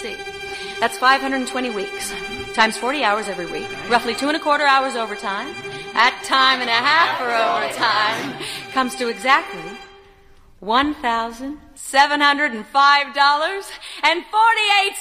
see. That's 520 weeks, times 40 hours every week, roughly 2.25 hours overtime, at time and a half for overtime, comes to exactly $1,705.48.